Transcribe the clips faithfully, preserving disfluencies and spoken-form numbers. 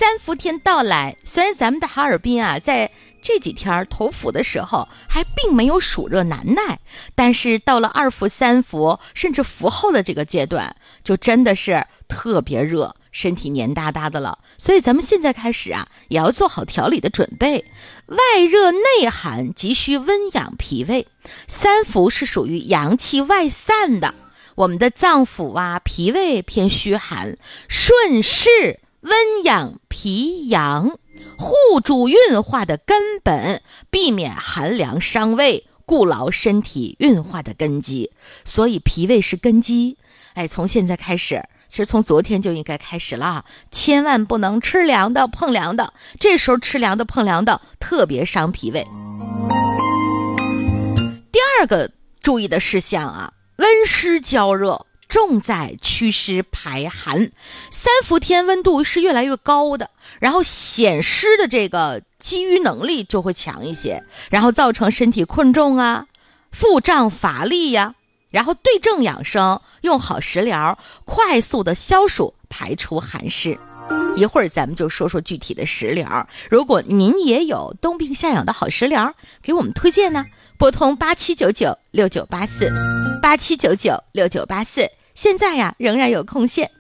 三伏天到来，虽然咱们的哈尔滨啊，在这几天头伏的时候还并没有暑热难耐，但是到了二伏、三伏，甚至伏后的这个阶段，就真的是特别热，身体黏哒哒的了。所以咱们现在开始啊，也要做好调理的准备。外热内寒，急需温养脾胃。三伏是属于阳气外散的，我们的脏腑啊、脾胃偏虚寒，顺势温养脾阳，护主运化的根本，避免寒凉伤胃，固牢身体运化的根基。所以脾胃是根基，哎，从现在开始，其实从昨天就应该开始了，千万不能吃凉的碰凉的，这时候吃凉的碰凉的特别伤脾胃。第二个注意的事项啊，温湿交热，重在祛湿排寒。三伏天温度是越来越高的，然后显湿的这个积瘀能力就会强一些，然后造成身体困重啊、腹胀乏力呀、啊，然后对症养生，用好食疗，快速的消暑排除寒湿。一会儿咱们就说说具体的食疗，如果您也有冬病夏养的好食疗，给我们推荐呢，拨通八七九九六九八四八七九九六九八四，现在呀仍然有空闲。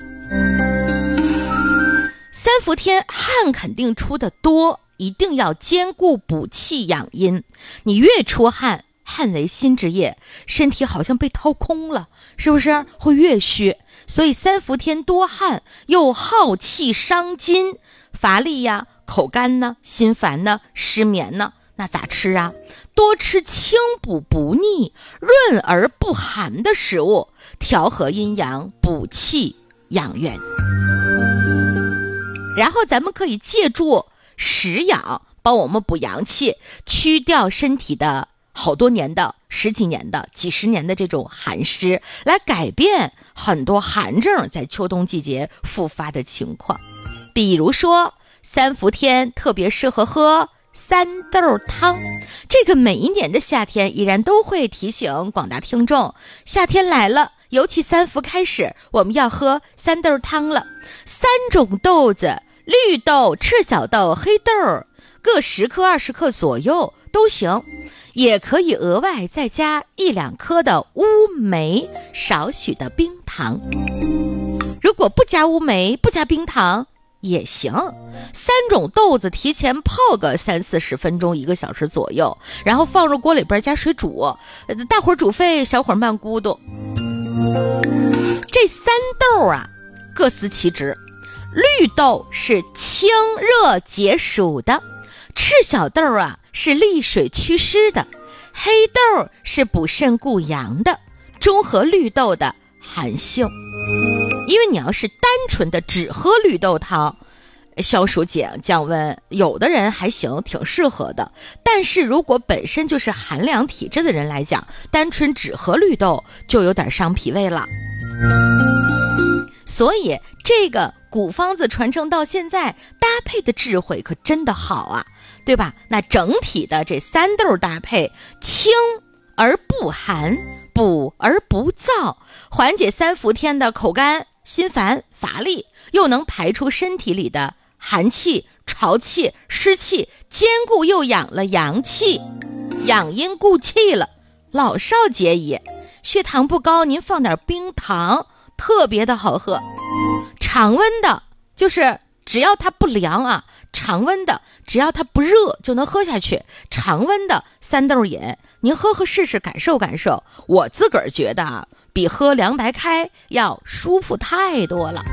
三伏天汗肯定出的多，一定要兼顾补气养阴。你越出汗，汗为心之液，身体好像被掏空了，是不是会越虚？所以三伏天多汗又耗气伤筋，乏力呀、口干呢、心烦呢、失眠呢，那咋吃啊？多吃清补不腻、润而不寒的食物，调和阴阳，补气养元。然后咱们可以借助食养帮我们补阳气，去掉身体的好多年的、十几年的、几十年的这种寒湿，来改变很多寒症在秋冬季节复发的情况。比如说三伏天特别适合喝三豆汤，这个每一年的夏天依然都会提醒广大听众，夏天来了，尤其三伏开始，我们要喝三豆汤了。三种豆子，绿豆、赤小豆、黑豆，各十克、二十克左右都行，也可以额外再加一两颗的乌梅，少许的冰糖。如果不加乌梅，不加冰糖也行。三种豆子提前泡个三四十分钟，一个小时左右，然后放入锅里边加水煮，大火煮沸，小火慢咕嘟。这三豆啊，各司其职。绿豆是清热解暑的，赤小豆啊是利水祛湿的，黑豆是补肾固阳的，中和绿豆的寒性。因为你要是单纯的只喝绿豆汤，消暑解降温，有的人还行，挺适合的。但是如果本身就是寒凉体质的人来讲，单纯只喝绿豆就有点伤脾胃了。所以这个古方子传承到现在，搭配的智慧可真的好啊，对吧？那整体的这三豆搭配，清而不寒，补而不燥，缓解三伏天的口干、心烦、乏力，又能排出身体里的寒气、潮气、湿气，兼顾又养了阳气，养阴固气了，老少皆宜。血糖不高，您放点冰糖，特别的好喝。常温的，就是只要它不凉啊，常温的只要它不热就能喝下去。常温的三豆饮，您喝喝试试，感受感受。我自个儿觉得啊，比喝凉白开要舒服太多了。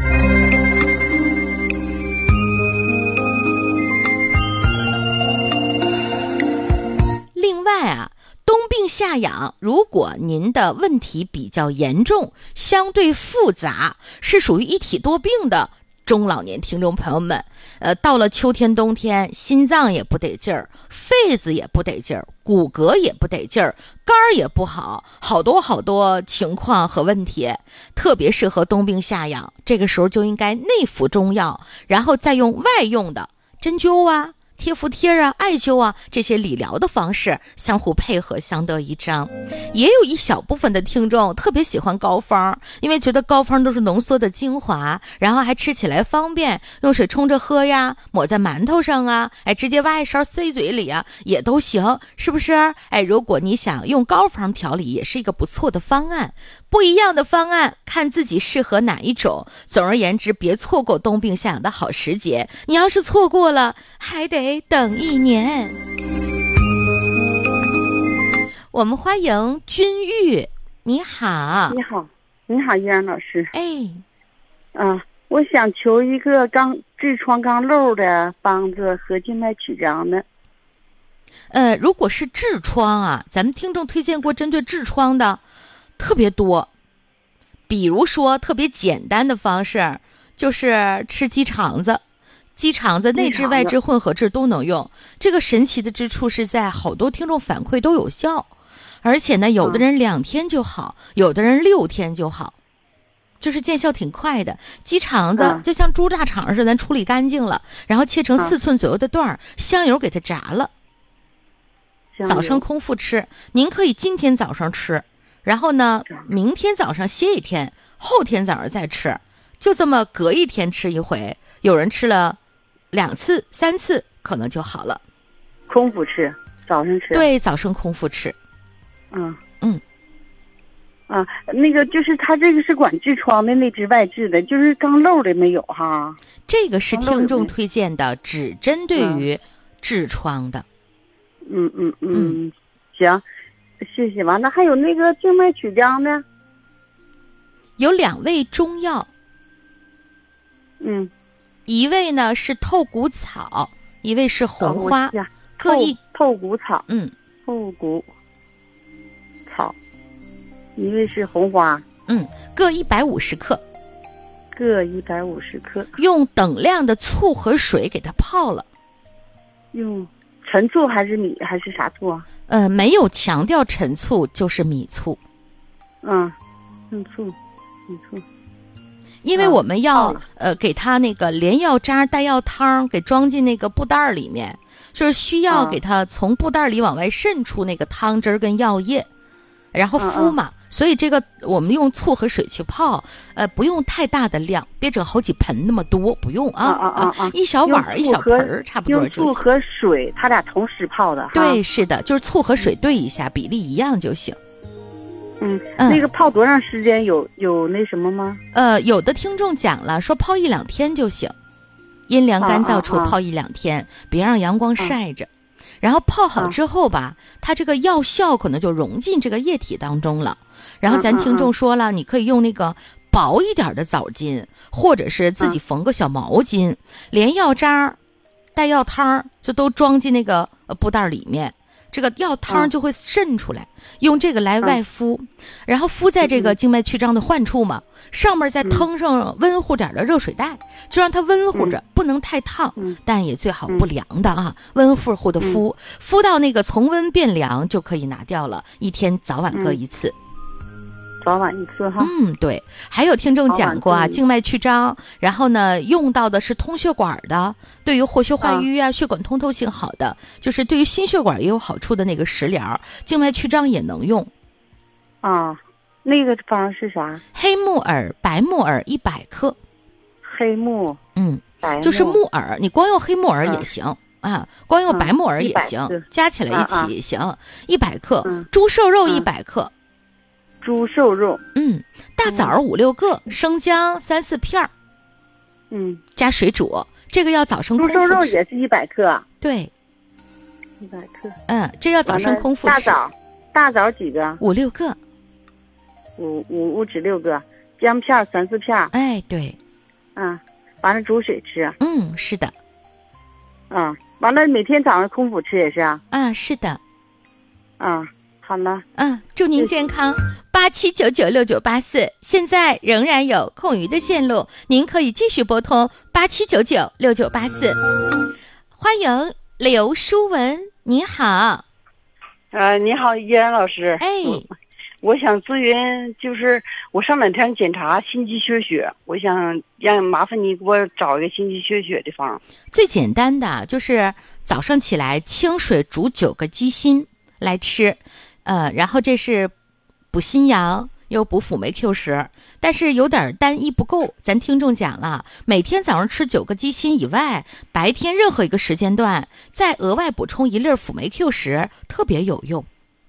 另外啊，冬病夏养，如果您的问题比较严重，相对复杂，是属于一体多病的中老年听众朋友们，呃，到了秋天冬天，心脏也不得劲儿，肺子也不得劲儿，骨骼也不得劲儿，肝儿也不好，好多好多情况和问题，特别适合冬病夏养。这个时候就应该内服中药，然后再用外用的针灸啊、 贴服贴啊、艾灸啊这些理疗的方式相互配合，相得益彰。也有一小部分的听众特别喜欢膏方，因为觉得膏方都是浓缩的精华，然后还吃起来方便，用水冲着喝呀，抹在馒头上啊，哎，直接挖一勺塞嘴里啊，也都行，是不是？哎，如果你想用膏方调理，也是一个不错的方案。不一样的方案，看自己适合哪一种。总而言之，别错过冬病夏养的好时节。你要是错过了，还得等一年。我们欢迎君玉，你好。 你好，你好，依然老师。 哎， 啊，我想求一个肛痔疮肛瘘的帮子和静脉曲张的。 呃，如果是痔疮啊，咱们听众推荐过针对痔疮的特别多。比如说特别简单的方式，就是吃鸡肠子。鸡肠子内痔外痔混合痔都能用。这个神奇的之处是在好多听众反馈都有效，而且呢，有的人两天就好，嗯、有的人六天就好，就是见效挺快的。鸡肠子、嗯、就像猪大肠似的，咱处理干净了，然后切成四寸左右的段儿，香油给它炸了，早上空腹吃。您可以今天早上吃，然后呢，明天早上歇一天，后天早上再吃，就这么隔一天吃一回。有人吃了两次三次可能就好了。 空腹吃，早上吃。 对，早上空腹吃。 嗯嗯啊，那个就是他这个是管痔疮的内痔外痔的，就是肛瘘的没有哈。 这个是听众推荐的，只针对于痔疮的。 嗯嗯 嗯, 嗯行，谢谢。完了还有那个静脉曲张呢， 有两味中药。 嗯， 一味呢是透骨草，一味是红花， 哦、 各一透骨草。 嗯， 透骨草，一味是红花。 嗯，各一百五十克， 各一百五十克。 用等量的醋和水给它泡了。 用陈醋还是米还是啥醋啊？ 呃，没有强调陈醋，就是米醋。 嗯，陈醋，米醋。 因为我们要、啊、呃给它那个连药渣带药汤给装进那个布袋里面，就是需要给它从布袋里往外渗出那个汤汁跟药液，然后敷嘛。啊啊所以这个我们用醋和水去泡，呃，不用太大的量，别整好几盆那么多，不用啊啊啊啊！ 一小碗一小盆差不多就行。 用醋和水，它俩同时泡的。 对，是的，就是醋和水兑一下，比例一样就行。 嗯，那个泡多长时间有有那什么吗？ 呃，有的听众讲了，说泡一两天就行，阴凉干燥处泡一两天，啊啊啊别让阳光晒着。啊然后泡好之后吧、啊、它这个药效可能就融进这个液体当中了。然后咱听众说了、啊啊、你可以用那个薄一点的枣巾，或者是自己缝个小毛巾、啊、连药渣带药汤就都装进那个布袋里面，这个药汤就会渗出来、啊、用这个来外敷、啊、然后敷在这个静脉曲张的患处嘛、嗯、上面再腾上温乎点的热水袋、嗯、就让它温乎着、嗯、不能太烫、嗯、但也最好不凉的啊、嗯、温乎乎的敷、嗯、敷到那个从温变凉就可以拿掉了，一天早晚各一次、嗯早晚一次哈。 嗯，对。还有听众讲过啊，静脉曲张，然后呢用到的是通血管的，对于活血化瘀啊、啊血管通透性好的，就是对于心血管也有好处的那个食疗，静脉曲张也能用。 啊，那个方是啥？ 黑木耳、白木耳一百克。 黑木， 嗯， 白木就是木耳，你光用黑木耳也行。啊啊，光用白木耳也行， 嗯、 加起来一起也行，一百、啊、克、 嗯。 猪瘦肉一百克。 猪瘦肉， 嗯，大枣五六个、嗯，生姜三四片， 嗯， 加水煮。这个要早上空腹吃。 猪瘦肉也是一百克， 对， 一百克。 嗯，这要早上空腹吃。 大枣，大枣几个？ 五六个， 五五五指六个，姜片三四片。 哎，对， 嗯，完了煮水吃。 嗯，是的。 嗯，完了每天早上空腹吃也是啊。 啊，是的。 嗯。好了， 嗯，祝您健康。八七九九六九八四，现在仍然有空余的线路，您可以继续拨通八七九九六九八四。欢迎刘淑文，你好。 呃，你好，依然老师。 哎， 我想咨询，就是我上两天检查心肌缺血，我想让麻烦你给我找一个心肌缺血的方。 最简单的就是早上起来清水煮九个鸡心来吃，呃，然后这是补心阳又补辅酶 Q 十，但是有点单一不够。咱听众讲了，每天早上吃九个鸡心以外，白天任何一个时间段再额外补充一粒辅酶 Q 十，特别有用。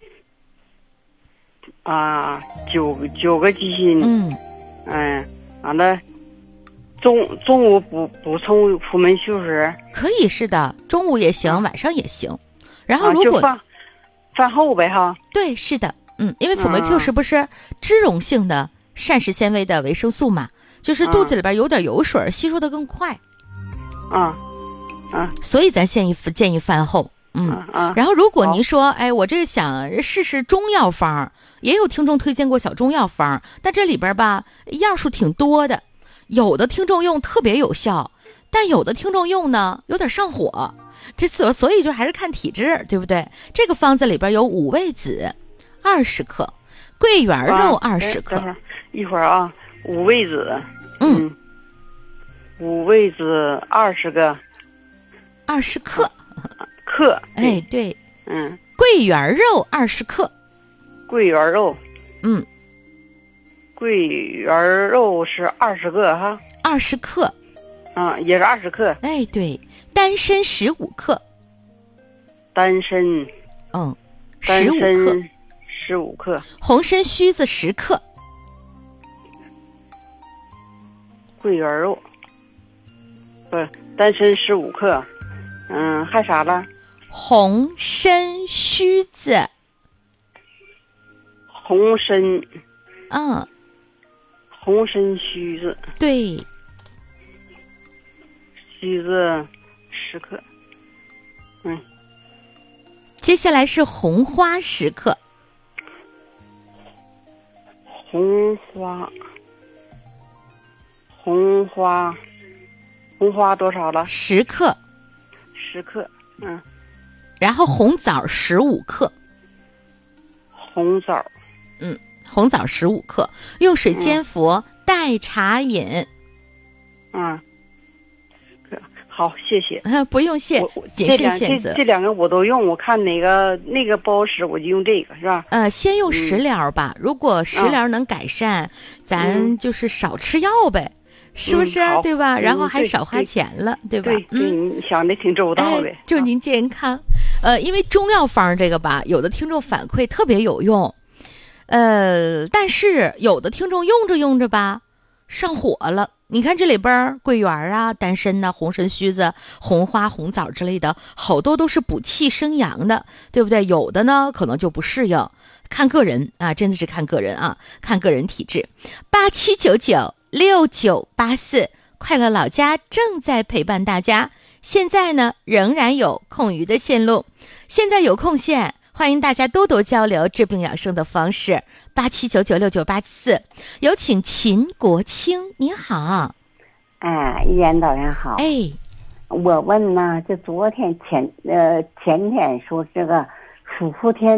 啊，九个九个鸡心， 嗯， 嗯，完了，中中午补补充辅酶 Q 十， 可以是的，中午也行，晚上也行。然后啊， 如果、 就饭饭后呗哈。 对，是的，嗯，因为辅酶 Q 十不是脂溶性的膳食纤维的维生素嘛，就是肚子里边有点油水，吸收的更快。 啊啊， 所以咱建议建议饭后。嗯啊， 然后如果您说，哎，我这想试试中药方，也有听众推荐过小中药方，但这里边吧样数挺多的，有的听众用特别有效，但有的听众用呢有点上火，这所所以就还是看体质，对不对？这个方子里边有五味子二十克，桂圆肉二十克， 啊、一会儿啊，五味子， 嗯， 嗯五味子二十个， 二十克。 克， 哎，对， 嗯， 桂圆肉二十克， 桂圆肉， 嗯， 桂圆肉是二十个哈， 二十克， 啊，也是二十克， 哎，对，丹参十五克， 丹参， 嗯， 丹十五克， 参十五克， 红参须子十克， 桂圆肉，不是丹参十五克，嗯，还啥了？ 红参须子， 红参， 嗯， 红参须子， 对， 须子十克，嗯， 接下来是红花十克， 红花，红花，红花多少了？ 十克， 十克，嗯。 然后红枣十五克， 红枣， 嗯，红枣十五克，用水煎服，代茶饮。 嗯，好，谢谢。 啊，不用谢，谨慎选择。 这这两个我都用，我看哪个那个不好使，我就用这个，是吧？ 呃，先用食疗吧，嗯、如果食疗能改善，嗯、咱就是少吃药呗。是不是、 嗯、 对吧？ 嗯、 然后还少花钱了，对, 对吧？ 对，对、嗯，你想的挺周到的、 哎。祝您健康。呃，因为中药方这个吧，有的听众反馈特别有用，呃，但是有的听众用着用着吧，上火了。你看这里边桂圆啊、丹参呐、红参须子、红花、红枣之类的，好多都是补气生阳的，对不对？有的呢可能就不适应，看个人啊，真的是看个人啊，看个人体质。八七九九六九八四，快乐老家正在陪伴大家。现在呢，仍然有空余的线路，现在有空线，欢迎大家多多交流治病养生的方式。八七九九六九八四，有请秦国清，您好。 哎，一言导员好。 哎， 我问呢，就昨天前呃前天说这个属虎天